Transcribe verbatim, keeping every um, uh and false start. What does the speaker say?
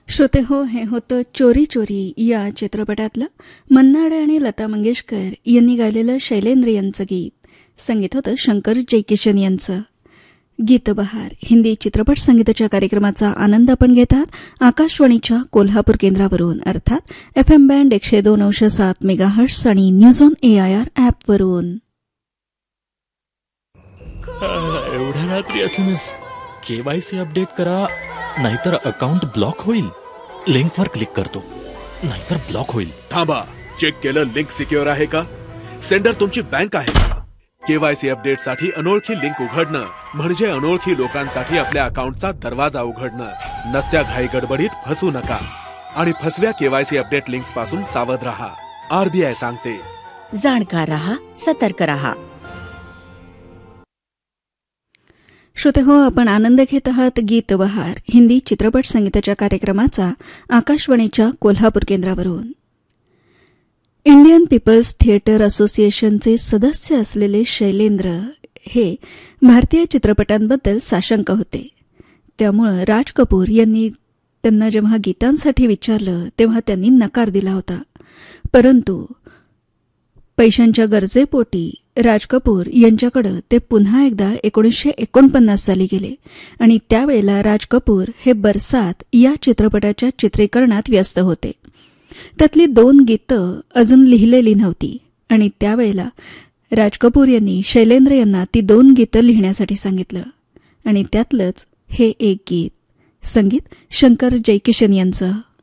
श्रोते हो, हे होतं चोरी चोरी या चित्रपटातलं मन्ना डे आणि लता मंगेशकर यांनी गायलेलं शैलेंद्र यांचं गीत. संगीत होतं शंकर जयकिशन यांचं. गीतबहार हिंदी चित्रपट संगीताच्या कार्यक्रमाचा आनंद आपण घेतात आकाशवाणीच्या कोल्हापूर केंद्रावरून, अर्थात एफ एम बँड एकशे दोन अंश सात मेगाहर्ट्स आणि news on A I R ॲपवरून. एवढ्या रात्री एसएमएस, केवायसी अपडेट करा नाहीतर अकाउंट ब्लॉक होईल. लिंकवर क्लिक करतो नाहीतर ब्लॉक होईल. थांबा, चेक केलं लिंक सिक्युअर आहे का? सेंडर तुमची बँक आहे का? केवायसी अपडेट साठी अनोळखी लिंक उघडणं म्हणजे अनोळखी लोकांसाठी आपल्या अकाउंटचा दरवाजा उघडणं. नसत्या घाई गडबडीत फसू नका आणि फसव्या केवायसी अपडेट लिंक्स पासून सावध रहा. आरबीआय सांगते, जाणकार रहा, सतर्क रहा. श्रोते हो, आपण आनंद घेत आहात गीतबहार हिंदी चित्रपट संगीताच्या कार्यक्रमाचा आकाशवाणीच्या कोल्हापूर केंद्रावरून. इंडियन पीपल्स थिएटर असोसिएशनचे सदस्य असलेले शैलेंद्र हे भारतीय चित्रपटांबद्दल साशंक होते. त्यामुळं राज कपूर यांनी त्यांना जेव्हा गीतांसाठी विचारलं तेव्हा त्यांनी नकार दिला होता. परंतु पैशांच्या गरजेपोटी राज कपूर यांच्याकडे ते पुन्हा एकदा एकोणीसशे एकोणपन्नास साली गेले आणि त्यावेळेला राज कपूर हे बरसात या चित्रपटाच्या चित्रीकरणात व्यस्त होते. त्यातली दोन गीतं अजून लिहिलेली नव्हती आणि त्यावेळेला राज कपूर यांनी शैलेंद्र यांना ती दोन गीतं लिहिण्यासाठी सांगितलं आणि त्यातलंच हे एक गीत. संगीत शंकर जयकिशन यांचं.